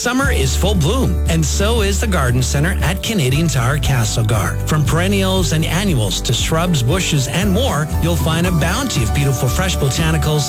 Summer is full bloom, and so is the Garden Center at Canadian Tire Castlegar. From perennials and annuals to shrubs, bushes, and more, you'll find a bounty of beautiful fresh botanicals